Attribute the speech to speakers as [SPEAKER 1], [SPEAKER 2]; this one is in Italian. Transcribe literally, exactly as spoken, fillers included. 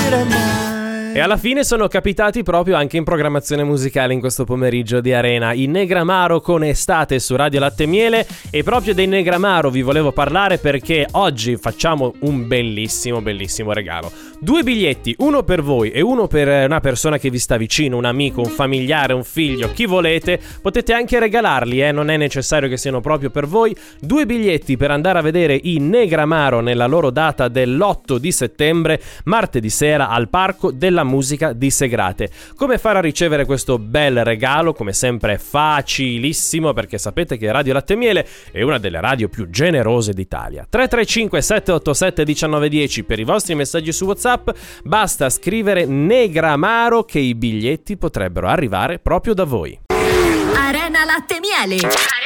[SPEAKER 1] finire mai.
[SPEAKER 2] E alla fine sono capitati proprio anche in programmazione musicale in questo pomeriggio di Arena. I Negramaro con Estate su Radio Latte e Miele. E proprio dei Negramaro vi volevo parlare perché oggi facciamo un bellissimo, bellissimo regalo. Due biglietti, uno per voi e uno per una persona che vi sta vicino, un amico, un familiare, un figlio, chi volete. Potete anche regalarli, eh? Non è necessario che siano proprio per voi. Due biglietti per andare a vedere i Negramaro nella loro data dell'otto di settembre, martedì sera al Parco della Musica di Segrate. Come fare a ricevere questo bel regalo? Come sempre è facilissimo, perché sapete che Radio Latte e Miele è una delle radio più generose d'Italia. tre tre cinque sette otto sette uno nove uno zero per i vostri messaggi su WhatsApp. Basta scrivere Negramaro che i biglietti potrebbero arrivare proprio da voi.
[SPEAKER 3] Arena Latte e Miele.